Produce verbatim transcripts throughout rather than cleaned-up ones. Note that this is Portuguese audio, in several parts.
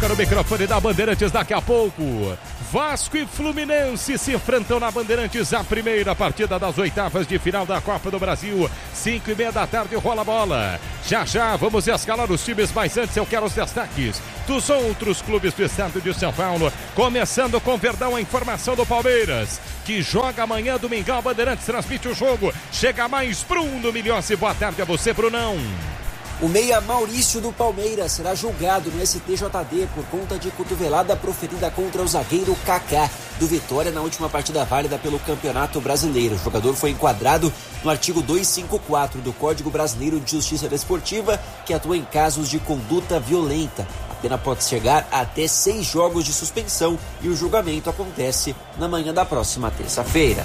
no microfone da Bandeirantes daqui a pouco. Vasco e Fluminense se enfrentam na Bandeirantes, a primeira partida das oitavas de final da Copa do Brasil. Cinco e meia da tarde rola a bola. Já já vamos escalar os times, mas antes eu quero os destaques dos outros clubes do estado de São Paulo. Começando com Verdão, a informação do Palmeiras, que joga amanhã, domingão. A Bandeirantes transmite o jogo. Chega mais Bruno Milhões. Boa tarde a você, Brunão. O meia Maurício do Palmeiras será julgado no S T J D por conta de cotovelada proferida contra o zagueiro Kaká do Vitória na última partida válida pelo Campeonato Brasileiro. O jogador foi enquadrado no artigo duzentos e cinquenta e quatro do Código Brasileiro de Justiça Desportiva, que atua em casos de conduta violenta. A pena pode chegar até seis jogos de suspensão e o julgamento acontece na manhã da próxima terça-feira.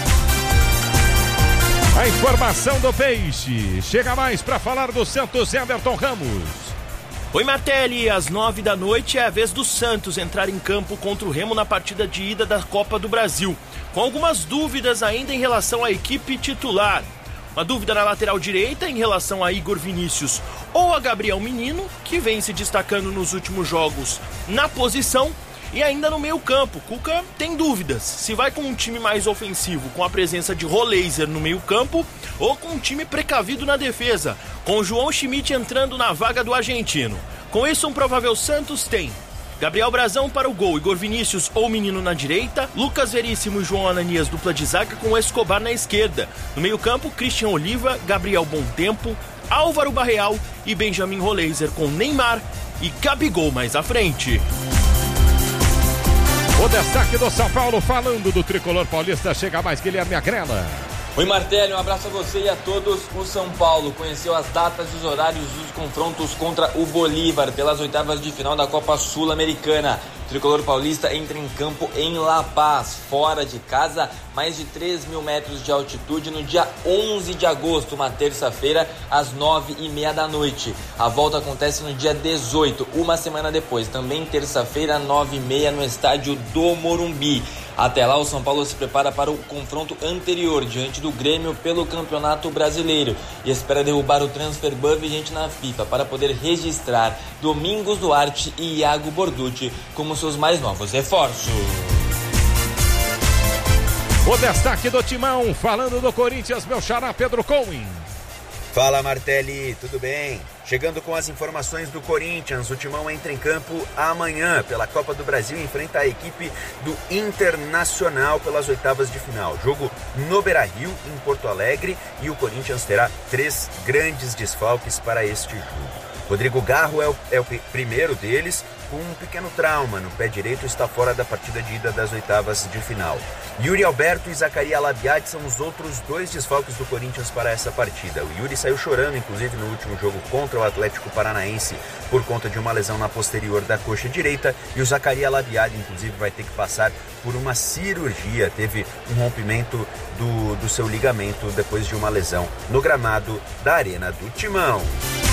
A informação do Peixe. Chega mais para falar do Santos, Everton Ramos. Oi, Martelli. Às nove da noite é a vez do Santos entrar em campo contra o Remo na partida de ida da Copa do Brasil, com algumas dúvidas ainda em relação à equipe titular. Uma dúvida na lateral direita em relação a Igor Vinícius ou a Gabriel Menino, que vem se destacando nos últimos jogos na posição. E ainda no meio campo, Cuca tem dúvidas se vai com um time mais ofensivo, com a presença de Roleiser no meio campo, ou com um time precavido na defesa, com João Schmidt entrando na vaga do argentino. Com isso, um provável Santos tem Gabriel Brazão para o gol, Igor Vinícius ou Menino na direita, Lucas Veríssimo e João Ananias dupla de zaga com Escobar na esquerda. No meio campo, Christian Oliva, Gabriel Bontempo, Álvaro Barreal e Benjamin Roleiser com Neymar e Gabigol mais à frente. O destaque do São Paulo, falando do tricolor paulista, chega mais Guilherme Agrela. Oi, Martelli, um abraço a você e a todos. O São Paulo conheceu as datas e os horários dos confrontos contra o Bolívar pelas oitavas de final da Copa Sul-Americana. O tricolor paulista entra em campo em La Paz, fora de casa, mais de três mil metros de altitude, no dia onze de agosto, uma terça-feira, às nove e meia da noite. A volta acontece no dia dezoito, uma semana depois, também terça-feira, nove e meia, no estádio do Morumbi. Até lá, o São Paulo se prepara para o confronto anterior diante do Grêmio pelo Campeonato Brasileiro e espera derrubar o transfer ban vigente na FIFA para poder registrar Domingos Duarte e Iago Borducci como seus mais novos reforços. O destaque do Timão, falando do Corinthians, meu xará Pedro Cohen. Fala, Martelli, tudo bem? Chegando com as informações do Corinthians, o Timão entra em campo amanhã pela Copa do Brasil e enfrenta a equipe do Internacional pelas oitavas de final. Jogo no Beira-Rio, em Porto Alegre, e o Corinthians terá três grandes desfalques para este jogo. Rodrigo Garro é o, é o primeiro deles, com um pequeno trauma no pé direito, está fora da partida de ida das oitavas de final. Yuri Alberto e Zacarias Labiade são os outros dois desfalques do Corinthians para essa partida. O Yuri saiu chorando, inclusive, no último jogo contra o Atlético Paranaense por conta de uma lesão na posterior da coxa direita, e o Zacarias Labiade, inclusive, vai ter que passar por uma cirurgia. Teve um rompimento do, do seu ligamento depois de uma lesão no gramado da Arena do Timão.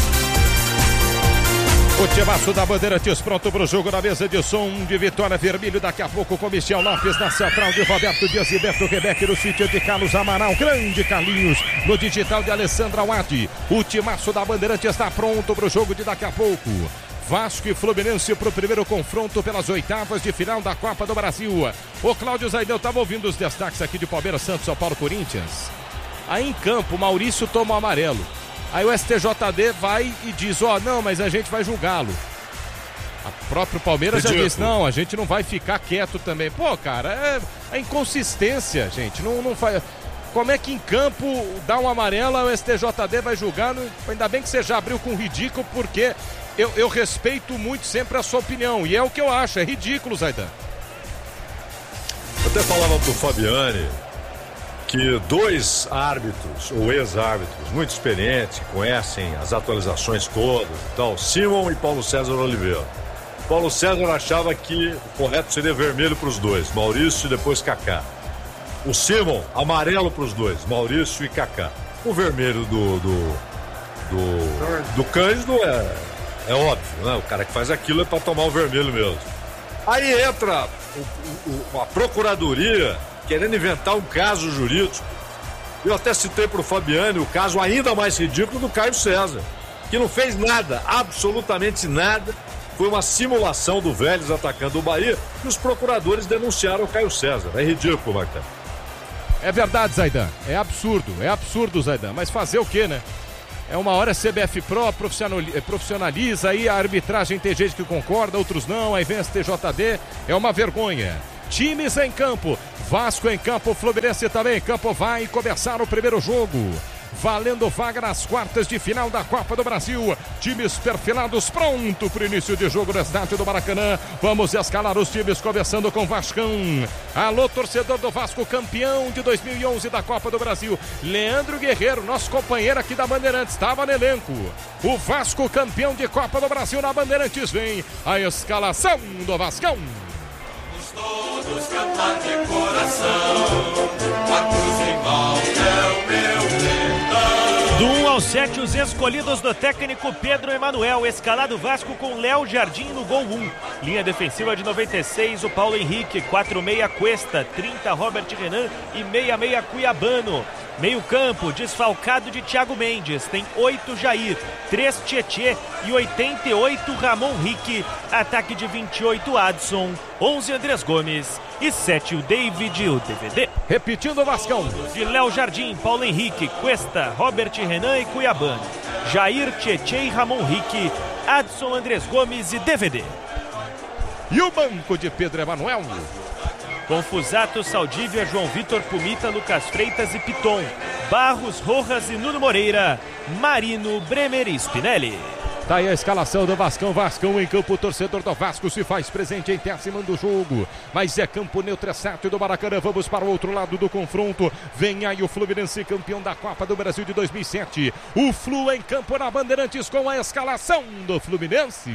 O timaço da Bandeirantes pronto para o jogo na mesa de som de Vitória Vermelho. Daqui a pouco com Michel Lopes na central de Roberto Dias e Beto Rebeque no sítio de Carlos Amaral. Grande Carlinhos no digital de Alessandra Wadi. O timaço da Bandeirantes está pronto para o jogo de daqui a pouco. Vasco e Fluminense para o primeiro confronto pelas oitavas de final da Copa do Brasil. O Cláudio Zaideu estava ouvindo os destaques aqui de Palmeiras, Santos, São Paulo, Corinthians. Aí em campo, Maurício toma o amarelo. Aí o S T J D vai e diz, ó, oh, não, mas a gente vai julgá-lo. A própria Palmeiras já disse, não, a gente não vai ficar quieto também. Pô, cara, é, é inconsistência, gente. Não, não faz... Como é que em campo dá um amarelo, o S T J D vai julgar? Não... Ainda bem que você já abriu com ridículo, porque eu, eu respeito muito sempre a sua opinião. E é o que eu acho, é ridículo, Zaidan. Eu até falava pro Fabiani que dois árbitros, ou ex-árbitros, muito experientes, que conhecem as atualizações todas e tal, Simon e Paulo César Oliveira. Paulo César achava que o correto seria vermelho para os dois, Maurício e depois Kaká. O Simon, amarelo para os dois, Maurício e Kaká. O vermelho do do, do, do Cândido é, é óbvio, né? O cara que faz aquilo é para tomar o vermelho mesmo. Aí entra o, o, a procuradoria querendo inventar um caso jurídico. Eu até citei para o Fabiani o caso ainda mais ridículo do Caio César, que não fez nada, absolutamente nada, foi uma simulação do Vélez atacando o Bahia e os procuradores denunciaram o Caio César. É ridículo, Marcelo. É verdade, Zaidan. É absurdo, é absurdo, Zaidan. Mas fazer o quê, né? É uma hora C B F Pro profissionaliza, aí a arbitragem tem gente que concorda, outros não, aí vem a S T J D, é uma vergonha. Times em campo, Vasco em campo, Fluminense também em campo, vai começar o primeiro jogo. Valendo vaga nas quartas de final da Copa do Brasil. Times perfilados, pronto para o início de jogo no estádio do Maracanã. Vamos escalar os times, começando com Vascão. Alô, torcedor do Vasco, campeão de dois mil e onze da Copa do Brasil. Leandro Guerreiro, nosso companheiro aqui da Bandeirantes, estava no elenco. O Vasco, campeão de Copa do Brasil na Bandeirantes, vem a escalação do Vascão. Vamos todos cantar de coração, a cruz em mão é o meu pendão. Do um ao sete, os escolhidos do técnico Pedro Emanuel. Escalado Vasco com Léo Jardim no gol um. Linha defensiva de noventa e seis, o Paulo Henrique. quatro meia Cuesta, trinta Robert Renan e meia meia Cuiabano. Meio campo, desfalcado de Thiago Mendes. Tem oito Jair, três Tietê e oitenta e oito Ramon Rick. Ataque de vinte e oito Adson, onze Andrés Gomes e sete o David, o D V D. Repetindo o Vascão. De Léo Jardim, Paulo Henrique, Cuesta, Robert Renan e Cuiabano. Jair, Tietê e Ramon Rick. Adson, Andrés Gomes e D V D. E o banco de Pedro Emanuel? Confusato, Saldívia, João Vitor, Pumita, Lucas Freitas e Piton. Barros, Rojas e Nuno Moreira. Marino, Bremer e Spinelli. Tá aí a escalação do Vascão. Vascão em campo, o torcedor do Vasco se faz presente em décimo do jogo. Mas é campo neutro, é sete do Maracanã. Vamos para o outro lado do confronto. Vem aí o Fluminense, campeão da Copa do Brasil de dois mil e sete. O Flu em campo na Bandeirantes com a escalação do Fluminense.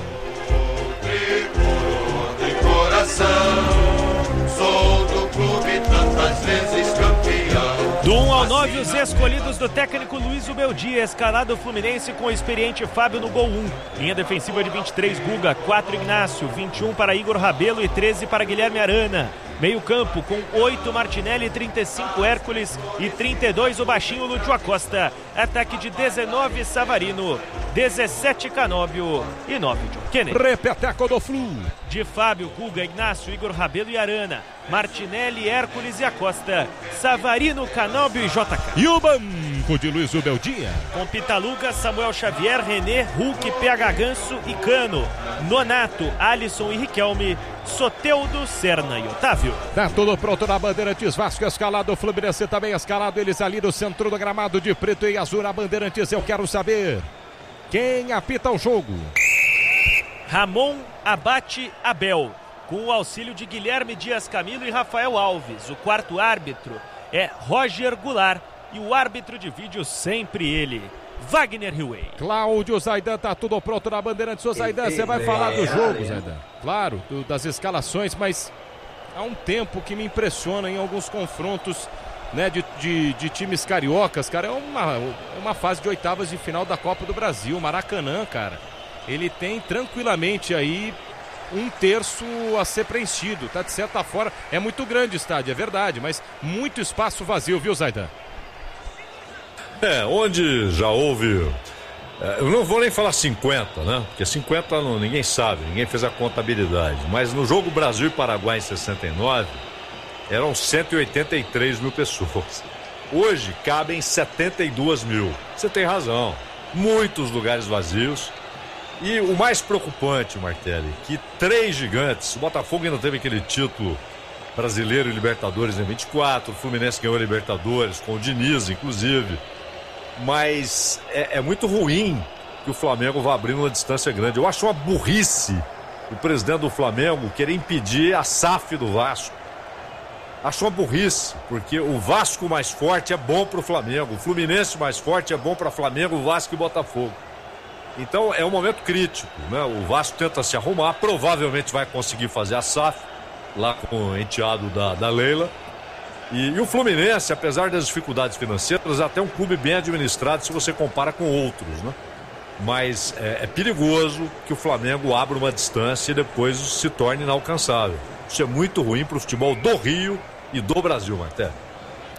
De coração. Sou do clube tantas vezes campeão. Do um ao nove, os escolhidos do técnico Luiz Ubeldia. Escalado Fluminense com o experiente Fábio no gol um. Linha defensiva de vinte e três, Guga. quatro Ignácio, vinte e um para Igor Rabelo e treze para Guilherme Arana. Meio campo com oito Martinelli, trinta e cinco Hércules e trinta e dois o baixinho Lúcio Acosta. Ataque de dezenove Savarino, dezessete Canóbio e nove John Kennedy. Repeteco do Flu. De Fábio, Guga, Ignácio, Igor Rabelo e Arana. Martinelli, Hércules e Acosta. Savarino, Canóbio e J K. E o banco de Luiz Ubeldia. Com Pitaluga, Samuel Xavier, René, Hulk, P H Ganso e Cano. Nonato, Alisson e Riquelme. Soteudo, Serna e Otávio. Tá tudo pronto na Bandeirantes. Vasco escalado, Fluminense também escalado. Eles ali no centro do gramado de preto e azul na Bandeirantes. Eu quero saber quem apita o jogo. Ramon Abate Abel, com o auxílio de Guilherme Dias Camilo e Rafael Alves. O quarto árbitro é Roger Goulart e o árbitro de vídeo sempre ele, Wagner Hillway. Cláudio Zaidan, tá tudo pronto na Bandeirantes. Ô Zaidan, você vai falar do jogo, Zaidan? Claro, do, das escalações, mas há um tempo que me impressiona em alguns confrontos, né, de, de, de times cariocas, cara. É uma, uma fase de oitavas de final da Copa do Brasil. Maracanã, cara, ele tem tranquilamente aí um terço a ser preenchido, tá de certa forma. É muito grande o estádio, é verdade, mas muito espaço vazio, viu, Zaidan? É, onde já houve... Eu não vou nem falar cinquenta, né? Porque cinquenta não, ninguém sabe, ninguém fez a contabilidade. Mas no jogo Brasil e Paraguai em sessenta e nove, eram cento e oitenta e três mil pessoas. Hoje cabem setenta e duas mil. Você tem razão. Muitos lugares vazios. E o mais preocupante, Martelli, que três gigantes, o Botafogo ainda teve aquele título brasileiro e Libertadores em vinte e quatro, o Fluminense ganhou a Libertadores, com o Diniz, inclusive. Mas é, é muito ruim que o Flamengo vá abrindo uma distância grande. Eu acho uma burrice o presidente do Flamengo querer impedir a S A F do Vasco. Acho uma burrice, porque o Vasco mais forte é bom para o Flamengo, o Fluminense mais forte é bom para Flamengo, Vasco e Botafogo. Então é um momento crítico, né? O Vasco tenta se arrumar, provavelmente vai conseguir fazer a S A F lá com o enteado da, da Leila. E, e o Fluminense, apesar das dificuldades financeiras, é até um clube bem administrado se você compara com outros, né? Mas é, é perigoso que o Flamengo abra uma distância e depois se torne inalcançável. Isso é muito ruim para o futebol do Rio e do Brasil, Marté.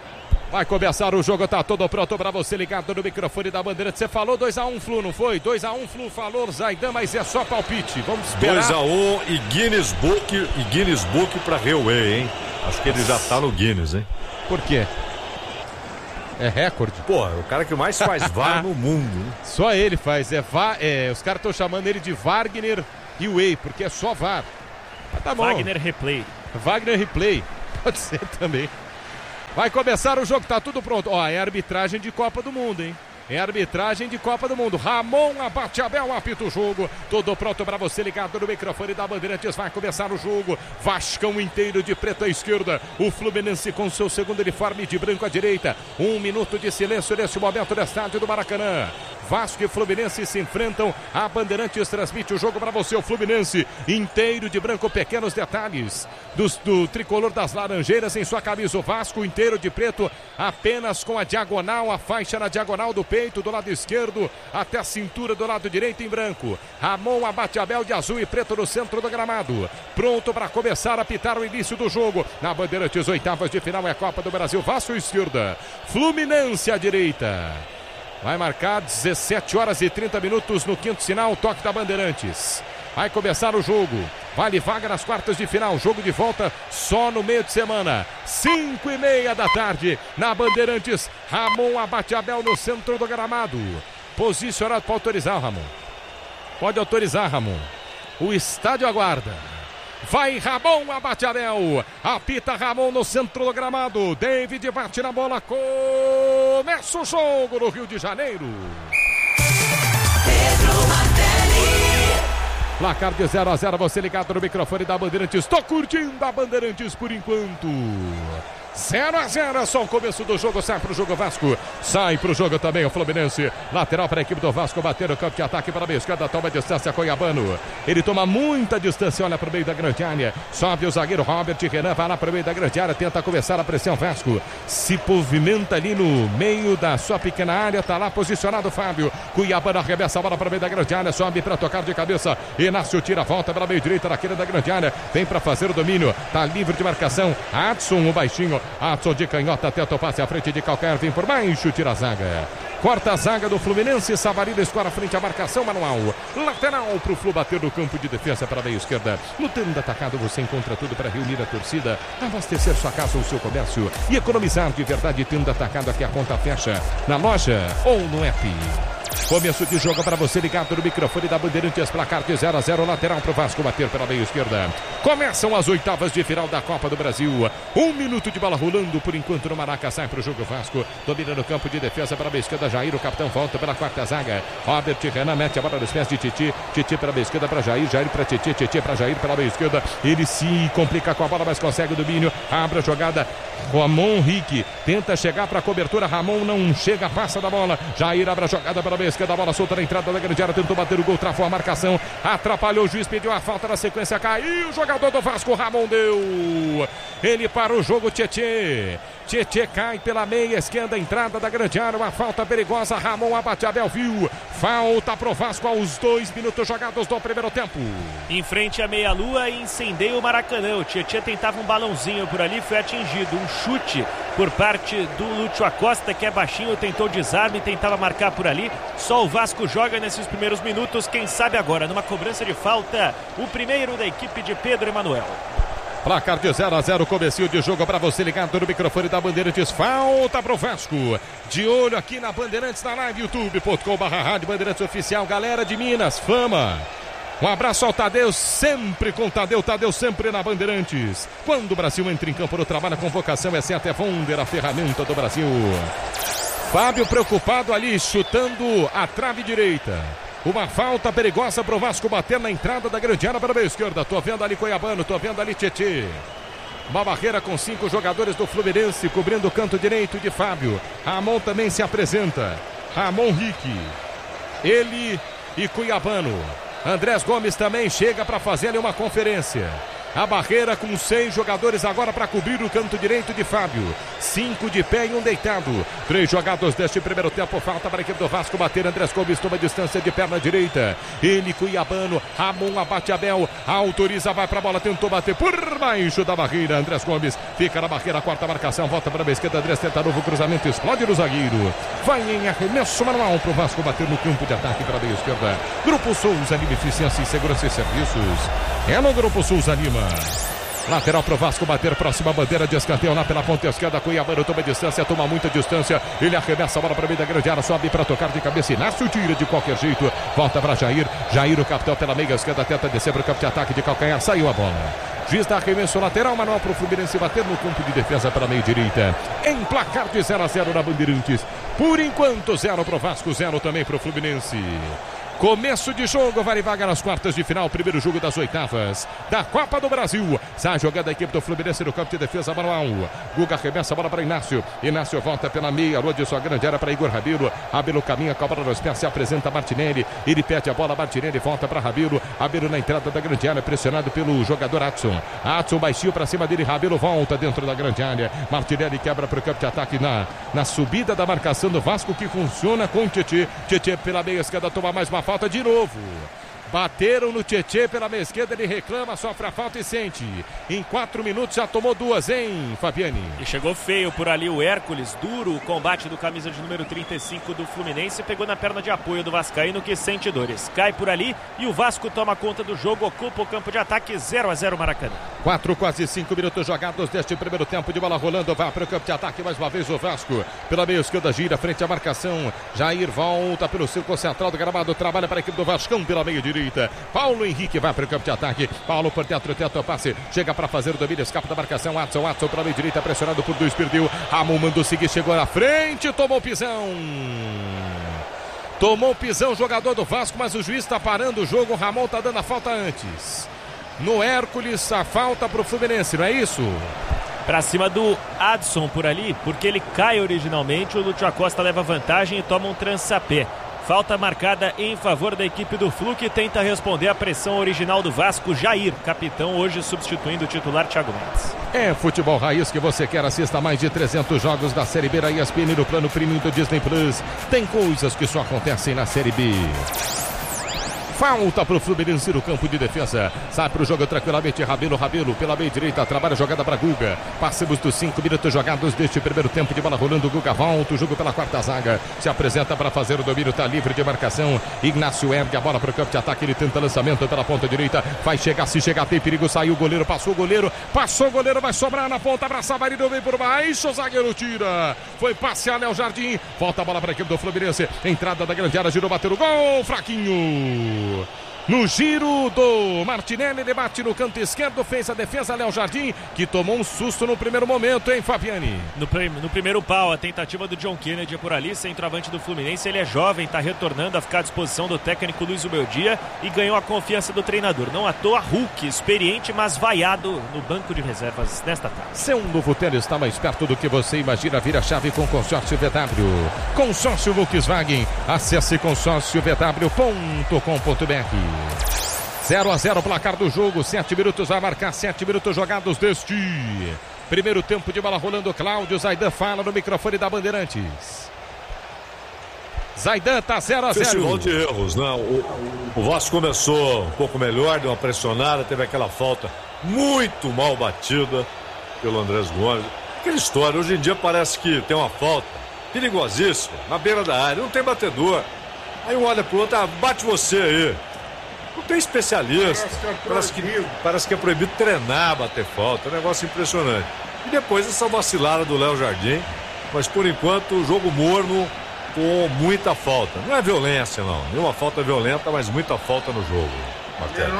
Vai começar o jogo, tá todo pronto pra você ligado no microfone da Bandeirante. Você falou dois a um, Flu, não foi? dois a um, Flu, falou Zaidan, mas é só palpite. Vamos esperar. dois a um e Guinness Book, e Guinness Book pra Railway, hein? Acho que ele já tá no Guinness, hein? Por quê? É recorde? Pô, é o cara que mais faz V A R no mundo. Hein? Só ele faz. É, va... é os caras estão chamando ele de Wagner Railway, porque é só V A R. Mas tá bom. Wagner Replay. Wagner Replay. Pode ser também. Vai começar o jogo, tá tudo pronto. Ó, é arbitragem de Copa do Mundo, hein? É arbitragem de Copa do Mundo. Ramon Abate-Abel apita o jogo. Tudo pronto para você ligado no microfone da Bandeirantes. Vai começar o jogo. Vascão inteiro de preto à esquerda. O Fluminense com seu segundo uniforme de branco à direita. Um minuto de silêncio nesse momento no estádio do Maracanã. Vasco e Fluminense se enfrentam. A Bandeirantes transmite o jogo para você. O Fluminense inteiro de branco, pequenos detalhes do, do tricolor das Laranjeiras em sua camisa. O Vasco inteiro de preto, apenas com a diagonal, a faixa na diagonal do peito do lado esquerdo até a cintura do lado direito em branco. Ramon Abate-Abel de azul e preto no centro do gramado. Pronto para começar a apitar o início do jogo. Na Bandeirantes, oitavas de final é Copa do Brasil. Vasco à esquerda, Fluminense à direita. Vai marcar dezessete horas e trinta minutos no quinto sinal, toque da Bandeirantes. Vai começar o jogo. Vale vaga nas quartas de final. Jogo de volta só no meio de semana. Cinco e meia da tarde. Na Bandeirantes, Ramon Abate-Abel no centro do gramado. Posicionado para autorizar, Ramon. Pode autorizar, Ramon. O estádio aguarda. Vai Ramon Abate-Abel. Apita Ramon no centro do gramado. David bate na bola. Começa o jogo no Rio de Janeiro. Pedro Martelli. Placar de zero a zero, você ligado no microfone da Bandeirantes. Tô curtindo a Bandeirantes por enquanto. zero a zero, é só o começo do jogo. Sai pro jogo Vasco, sai pro jogo também o Fluminense. Lateral para a equipe do Vasco, bater no campo de ataque para a esquerda, toma distância Cuiabano. Ele toma muita distância, olha pro meio da grande área. Sobe o zagueiro Robert Renan, vai lá pro meio da grande área, tenta começar a pressão Vasco. Se movimenta ali no meio da sua pequena área, tá lá posicionado o Fábio. Cuiabano arremessa a bola para o meio da grande área, sobe para tocar de cabeça. Inácio tira a volta para meio direita daquele da grande área, vem para fazer o domínio, tá livre de marcação. Adson, o baixinho. Adson de canhota, tenta o passe à frente de calcanhar, vem por baixo, tira a zaga. Corta a zaga do Fluminense, Savarino escora frente à marcação manual. Lateral pro Flu bater no campo de defesa para a meia esquerda. No tendo atacado você encontra tudo para reunir a torcida, abastecer sua casa ou seu comércio e economizar de verdade. Tendo atacado, aqui a conta fecha na loja ou no app. Começo de jogo para você ligado no microfone da Bandeirantes, placar de zero a zero, lateral para o Vasco bater pela meia esquerda. Começam as oitavas de final da Copa do Brasil. Um minuto de bola rolando por enquanto no Maraca, sai para o jogo Vasco. Domina no campo de defesa para a meia esquerda, Jair, o capitão volta pela quarta zaga. Robert Renan mete a bola nos pés de Titi. Titi para a meia esquerda para Jair, Jair para Titi, Titi para Jair pela meia esquerda. Ele se complica com a bola, mas consegue o domínio. Abre a jogada. Ramon Rick tenta chegar para a cobertura. Ramon não chega, passa da bola. Jair abre a jogada para a meia esquerda, a bola solta na entrada da grande área, tentou bater o gol, travou a marcação, atrapalhou o juiz, pediu a falta na sequência, caiu o jogador do Vasco, Ramon deu. Ele para o jogo, Tietê. Tietê cai pela meia esquerda, entrada da grande área, uma falta perigosa. Ramon Abate-Abel viu. Falta pro Vasco aos dois minutos jogados do primeiro tempo. Em frente à meia-lua, incendeia o Maracanã. O Tietê tentava um balãozinho por ali, foi atingido. Um chute por parte do Lúcio Acosta, que é baixinho, tentou desarme, tentava marcar por ali. Só o Vasco joga nesses primeiros minutos. Quem sabe agora, numa cobrança de falta, o primeiro da equipe de Pedro Emanuel. Placar de zero a zero, comecinho de jogo para você ligado no microfone da Bandeirantes. Falta pro Vasco. De olho aqui na Bandeirantes, na live, youtube ponto com barra rádio Bandeirantes Oficial. Galera de Minas, fama. Um abraço ao Tadeu, sempre com Tadeu, Tadeu sempre na Bandeirantes. Quando o Brasil entra em campo no trabalho, a convocação é certa, é Vonder, a ferramenta do Brasil. Fábio preocupado ali, chutando a trave direita. Uma falta perigosa pro Vasco bater na entrada da grande área para a meia esquerda. Tô vendo ali Cuiabano, tô vendo ali Tietê. Uma barreira com cinco jogadores do Fluminense cobrindo o canto direito de Fábio. Ramon também se apresenta. Ramon Rick. Ele e Cuiabano. Andrés Gomes também chega para fazer ali uma conferência. A barreira com seis jogadores agora para cobrir o canto direito de Fábio. Cinco de pé e um deitado. Três jogados deste primeiro tempo. Falta para a equipe do Vasco bater. Andrés Gomes toma distância de perna direita. Ele, Cuiabano. Ramon abate Abel. Autoriza, vai para a bola. Tentou bater por baixo da barreira. Andrés Gomes fica na barreira. Quarta marcação. Volta para a esquerda. Andrés tenta novo cruzamento. Explode no zagueiro. Vai em arremesso manual para o Vasco bater no campo de ataque para a meia esquerda. Grupo Souza, Lima Eficiência e Segurança e Serviços. É no Grupo Souza Lima. Lateral pro Vasco bater, próxima bandeira de escanteio lá pela ponta esquerda. Cuiabano toma distância, toma muita distância. Ele arremessa a bola para meio da grande área, sobe para tocar de cabeça. Inácio tira de qualquer jeito. Volta para Jair. Jair, o capitão pela meia esquerda, tenta descer para o campo de ataque de calcanhar. Saiu a bola. Juiz da arremesso lateral, manual para o Fluminense bater no campo de defesa pela meia direita. Em placar de zero a zero na Bandeirantes. Por enquanto, zero para o Vasco, zero também para o Fluminense. Começo de jogo, vale vaga nas quartas de final, primeiro jogo das oitavas da Copa do Brasil. Sai jogando a equipe do Fluminense no campo de defesa manual. Guga arremessa a bola para Inácio. Inácio volta pela meia, lua de sua grande área para Igor Rabelo. Rabelo caminha com a bola nos pés, se apresenta Martinelli. Ele pede a bola, Martinelli volta para Rabelo. Rabelo na entrada da grande área, pressionado pelo jogador Adson. Adson baixinho para cima dele, Rabelo volta dentro da grande área. Martinelli quebra para o campo de ataque na, na subida da marcação do Vasco, que funciona com o Tietê. Tietê pela meia esquerda, toma mais uma falta. Falta de novo. Bateram no Tietê pela meia esquerda, ele reclama, sofre a falta e sente. Em quatro minutos já tomou duas, hein, Fabiane? E chegou feio por ali o Hércules, duro o combate do camisa de número trinta e cinco do Fluminense, pegou na perna de apoio do vascaíno, que sente dores. Cai por ali e o Vasco toma conta do jogo, ocupa o campo de ataque, zero a zero Maracanã. Quatro, quase cinco minutos jogados deste primeiro tempo de bola rolando, vai para o campo de ataque mais uma vez o Vasco. Pela meia esquerda gira, frente à marcação. Jair volta pelo círculo central do gramado, trabalha para a equipe do Vascão pela meia direita. Paulo Henrique vai para o campo de ataque. Paulo por dentro, tenta o passe. Chega para fazer o domínio, escapa da marcação. Watson, Watson pela meia direita, pressionado por dois, perdeu. Ramon mandou seguir, chegou na frente, tomou pisão. Tomou pisão o jogador do Vasco, mas o juiz está parando o jogo. O Ramon está dando a falta antes. No Hércules, a falta para o Fluminense, não é isso? Pra cima do Adson por ali, porque ele cai originalmente. O Lúcio Acosta leva vantagem e toma um trançapé. Falta marcada em favor da equipe do Flu, que tenta responder à pressão original do Vasco. Jair, capitão, hoje substituindo o titular Thiago Mendes. É futebol raiz que você quer. Assista mais de trezentos jogos da Série B da E S P N no plano premium do Disney Plus. Tem coisas que só acontecem na Série B. Falta para o Fluminense no campo de defesa. Sai para o jogo tranquilamente. Rabelo, Rabelo pela meia direita. Trabalha a jogada para Guga. Passamos dos cinco minutos jogados deste primeiro tempo de bola rolando. Guga volta o jogo pela quarta zaga. Se apresenta para fazer o domínio. Está livre de marcação. Ignácio ergue a bola para o campo de ataque. Ele tenta lançamento pela ponta direita. Vai chegar, se chegar, tem perigo. Saiu o goleiro, passou o goleiro. Passou o goleiro, vai sobrar na ponta. Abraça, Marido, vem por baixo. O zagueiro tira. Foi passear Léo Jardim. Volta a bola para a equipe do Fluminense. Entrada da grande área. Girou, bateu no gol. Fraquinho. No giro do Martinelli, ele bate no canto esquerdo, fez a defesa Léo Jardim, que tomou um susto no primeiro momento, hein, Fabiane? No, prim no primeiro pau, a tentativa do John Kennedy por ali, centroavante do Fluminense. Ele é jovem, está retornando a ficar à disposição do técnico Luiz Ubeldia e ganhou a confiança do treinador. Não à toa, Hulk, experiente, mas vaiado no banco de reservas nesta tarde. Seu novo tênis está mais perto do que você imagina. Vira a chave com Consórcio V W. Consórcio Volkswagen. Acesse consórcio v w ponto com ponto b r. zero a zero placar do jogo, sete minutos vai marcar, sete minutos jogados deste primeiro tempo de bola rolando. Cláudio Zaidan fala no microfone da Bandeirantes. Zaidan tá zero a zero. Festival de erros, não. O, o Vasco começou um pouco melhor, deu uma pressionada, teve aquela falta muito mal batida pelo Andrés Gomes. Aquela história, hoje em dia parece que tem uma falta perigosíssima na beira da área, não tem batedor. Aí um olha pro outro, ah, bate você aí. Não tem especialista. Parece que, parece que é proibido treinar, bater falta. É um negócio impressionante. E depois essa vacilada do Léo Jardim. Mas por enquanto, jogo morno com muita falta. Não é violência, não. Nenhuma falta violenta, mas muita falta no jogo. Martelo.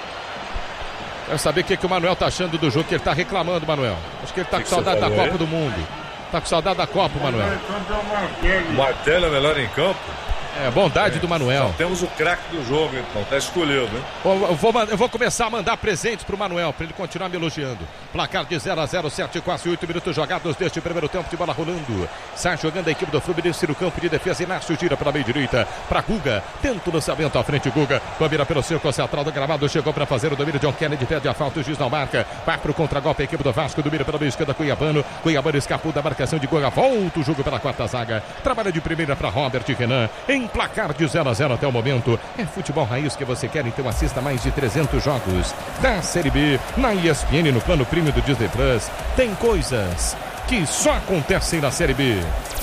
Quero saber o que, que o Manuel tá achando do jogo, que ele tá reclamando, Manuel. Acho que ele tá que com saudade da Copa aí? do Mundo. Tá com saudade da Copa, Manuel. O Martelo é melhor em campo? É, bondade é, do Manuel. Temos o craque do jogo, então. Tá escolhido, hein? Eu vou, eu vou começar a mandar presentes pro Manuel, pra ele continuar me elogiando. Placar de zero a zero, sete, quase oito minutos jogados deste primeiro tempo de bola rolando. Sai jogando a equipe do Fluminense no campo de defesa. Inácio gira pela meia direita, pra Guga. Tenta o lançamento à frente, Guga. Domina pelo circo central do gramado. Chegou pra fazer o domínio. John Kennedy pede a falta. O juiz não marca. Vai pro contra-golpe a equipe do Vasco. Domina pela meia esquerda, Cuiabano. Cuiabano escapou da marcação de Guga. Volta o jogo pela quarta zaga. Trabalha de primeira pra Robert Renan. Em placar de zero a zero até o momento. É futebol raiz que você quer, então assista mais de trezentos jogos da Série B na E S P N no plano premium do Disney Plus. Tem coisas que só acontecem na Série B.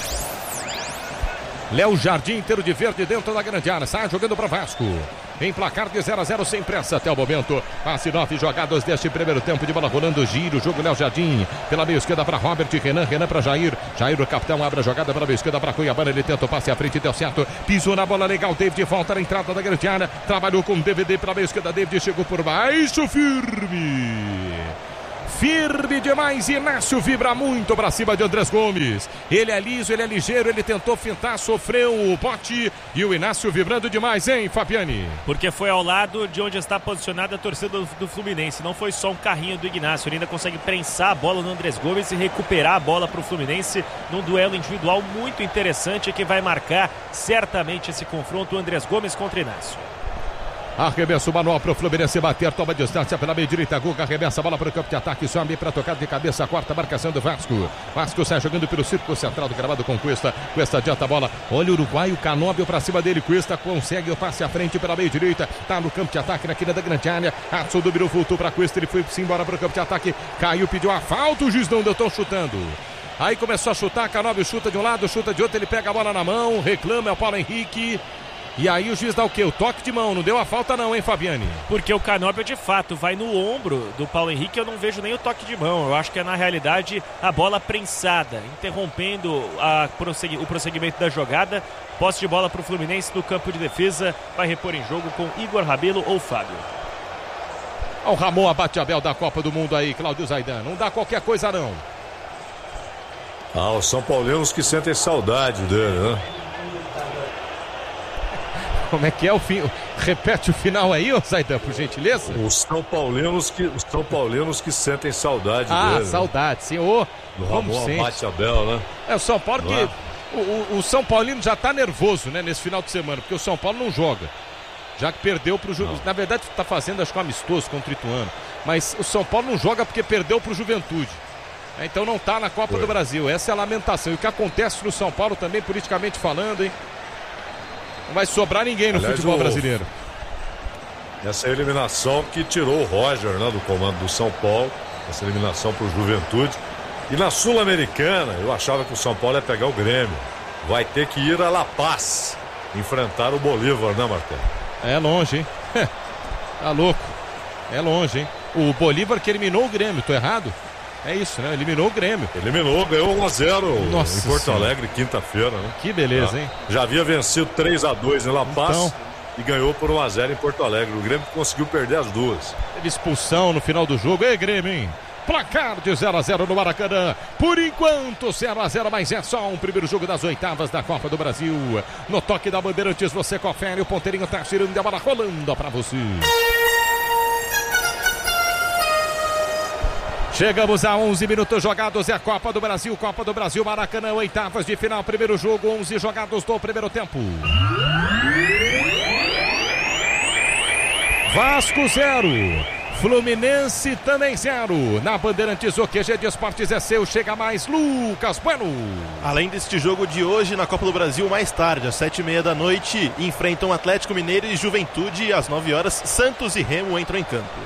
Léo Jardim inteiro de verde dentro da grande área. Sai jogando para Vasco. Em placar de zero a zero sem pressa até o momento. Passe nove jogadas deste primeiro tempo de bola rolando. Giro, jogo Léo Jardim. Pela meia esquerda para Robert Renan. Renan para Jair. Jair, o capitão, abre a jogada pela meia esquerda para Cuiabano. Ele tenta o passe à frente, deu certo. Pisou na bola legal. David volta na entrada da grande área. Trabalhou com o D V D pela meia esquerda. David chegou por baixo. Firme. Firme demais, Inácio vibra muito pra cima de Andrés Gomes. Ele é liso, ele é ligeiro, ele tentou fintar, sofreu o bote. E o Inácio vibrando demais, hein, Fabiani? Porque foi ao lado de onde está posicionada a torcida do, do Fluminense. Não foi só um carrinho do Ignacio, ele ainda consegue prensar a bola no Andrés Gomes e recuperar a bola pro Fluminense num duelo individual muito interessante que vai marcar certamente esse confronto, o Andrés Gomes contra Inácio. Arremessa o manual para o Fluminense bater, toma distância pela meia direita, Guga arremessa a bola para o campo de ataque, sobe para tocar de cabeça a quarta marcação do Vasco. Vasco sai jogando pelo círculo central do gramado com Cuesta, Cuesta adianta a bola, olha o uruguaio, Canóbio para cima dele, Cuesta consegue o passe à frente pela meia direita, tá no campo de ataque na quina da grande área, Arson dominou, voltou para Cuesta, ele foi embora para o campo de ataque, caiu, pediu a falta, o juiz não deu, tão chutando. Aí começou a chutar, Canóbio chuta de um lado, chuta de outro, ele pega a bola na mão, reclama, é o Paulo Henrique. E aí o juiz dá o quê? O toque de mão, não deu a falta não, hein, Fabiani? Porque o Canóbio de fato vai no ombro do Paulo Henrique, eu não vejo nem o toque de mão. Eu acho que é na realidade a bola prensada, interrompendo a prossegui- o prosseguimento da jogada. Posse de bola para o Fluminense no campo de defesa, vai repor em jogo com Igor Rabelo ou Fábio. Olha o Ramon Abate-Abel da Copa do Mundo aí, Cláudio Zaidan. Não dá qualquer coisa não. Ah, os São Paulinos que sentem saudade dele, né? Como é que é o fim? Repete o final aí, ô Zaidan, por gentileza. Os São Paulinos que, os São Paulinos que sentem saudade ah, dele. Ah, saudade, sim. Ô, do Ramon Abate-Abel, né? É, o São Paulo que... O, o, o São Paulino já tá nervoso, né, nesse final de semana, porque o São Paulo não joga. Já que perdeu pro... Ju... Na verdade, tá fazendo, acho que um amistoso contra o Ituano. Mas o São Paulo não joga porque perdeu pro Juventude. Então não tá na Copa Foi. do Brasil. Essa é a lamentação. E o que acontece no São Paulo também, politicamente falando, hein? Não vai sobrar ninguém no Aliás, futebol o... brasileiro. Essa eliminação que tirou o Roger, né, do comando do São Paulo. Essa eliminação pro Juventude. E na Sul-Americana, eu achava que o São Paulo ia pegar o Grêmio. Vai ter que ir a La Paz enfrentar o Bolívar, né, Martelo? É longe, hein? Tá louco. É longe, hein? O Bolívar que eliminou o Grêmio, tô errado? É isso, né? Eliminou o Grêmio. Eliminou, ganhou um a zero Nossa em Porto senhora. Alegre, quinta-feira, né? Que beleza, ah, hein? Já havia vencido três a dois em La Paz então... e ganhou por um a zero em Porto Alegre. O Grêmio conseguiu perder as duas. Teve expulsão no final do jogo. Ei, Grêmio, hein? Placar de zero a zero no Maracanã. Por enquanto, zero a zero, mas é só um primeiro jogo das oitavas da Copa do Brasil. No toque da Bandeirantes, você confere. O ponteirinho tá girando e a bola rolando pra você. Chegamos a onze minutos jogados, é a Copa do Brasil, Copa do Brasil, Maracanã, oitavas de final, primeiro jogo, onze jogados do primeiro tempo. Vasco zero, Fluminense também zero. Na Bandeirantes, o Q G de Esportes é seu, chega mais Lucas Bueno. Além deste jogo de hoje, na Copa do Brasil, mais tarde, às sete e meia da noite, enfrentam Atlético Mineiro e Juventude, às nove horas, Santos e Remo entram em campo.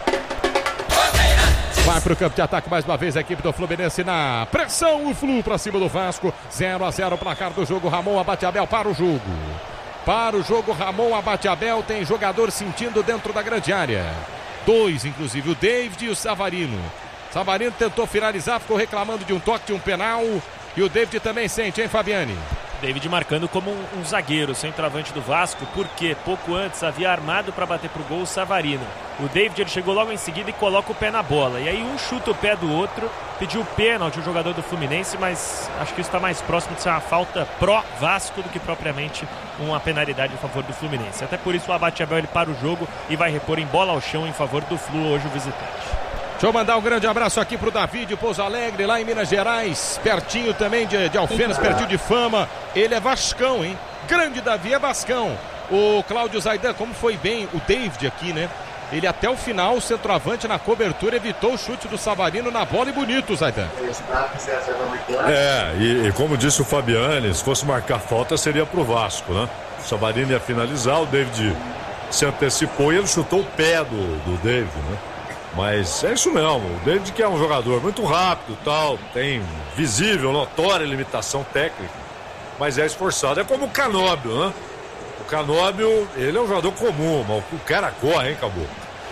Vai para o campo de ataque mais uma vez a equipe do Fluminense na pressão, o Flu para cima do Vasco, zero a zero placar do jogo, Ramon Abate-Abel para o jogo. Para o jogo, Ramon Abate-Abel, tem jogador sentindo dentro da grande área. Dois, inclusive, o David e o Savarino. Savarino tentou finalizar, ficou reclamando de um toque, de um penal. E o David também sente, hein, Fabiani? David marcando como um, um zagueiro, centroavante do Vasco, porque pouco antes havia armado para bater pro gol o Savarino. O David ele chegou logo em seguida e coloca o pé na bola. E aí um chuta o pé do outro, pediu pênalti o jogador do Fluminense, mas acho que isso está mais próximo de ser uma falta pró-Vasco do que propriamente uma penalidade em favor do Fluminense. Até por isso o Abate Abel ele para o jogo e vai repor em bola ao chão em favor do Flu hoje o visitante. Deixa eu mandar um grande abraço aqui pro Davi de Pouso Alegre, lá em Minas Gerais, pertinho também de, de Alfenas, pertinho de Fama. Ele é vascão, hein? Grande Davi é vascão. O Cláudio Zaidan, como foi bem o David aqui, né? Ele até o final, o centroavante na cobertura, evitou o chute do Savarino na bola e bonito, Zaidan. É, e, e como disse o Fabiani, se fosse marcar falta seria pro Vasco, né? O Savarino ia finalizar, o David se antecipou e ele chutou o pé do, do David, né? Mas é isso mesmo, o David que é um jogador muito rápido, tal, tem visível, notória limitação técnica, mas é esforçado. É como o Canóbio, né? O Canóbio, ele é um jogador comum, mas o cara corre, hein, Caboclo?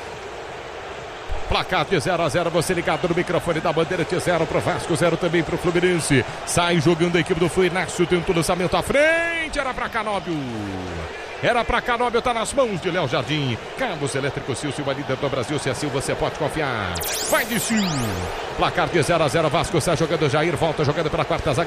Placar de zero a zero, você ligado no microfone da bandeira de zero pro Vasco, zero também pro Fluminense. Sai jogando a equipe do Flu, Inácio tenta o lançamento à frente, era pra Canóbio. Era pra Canóbio, tá nas mãos de Léo Jardim. Cabos elétricos Sil, Silva, líder do Brasil. Se assim você pode confiar. Vai de Sil. Placar de zero a zero, Vasco sai jogando Jair, volta jogando pela quarta zaga.